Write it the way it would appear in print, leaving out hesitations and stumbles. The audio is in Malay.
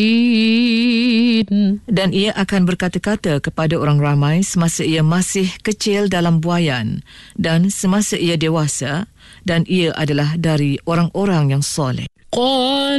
Dan ia akan berkata-kata kepada orang ramai semasa ia masih kecil dalam buaian dan semasa ia dewasa, dan ia adalah dari orang-orang yang soleh.